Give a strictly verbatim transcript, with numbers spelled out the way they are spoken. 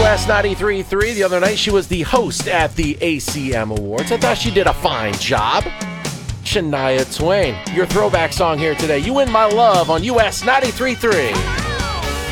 S ninety-three point three. The other night, she was the host at the A C M Awards. I thought she did a fine job. Shania Twain, your throwback song here today. You Win My Love on U S ninety-three point three.